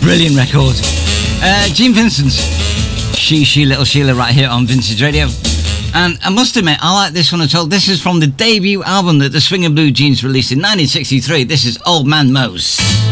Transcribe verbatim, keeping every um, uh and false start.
Brilliant record. Uh, Gene Vincent's She, She, Little Sheila right here on Vintage Radio. And I must admit, I like this one as well. This is from the debut album that the Swing and Blue Jeans released in nineteen sixty-three. This is Old Man Mose.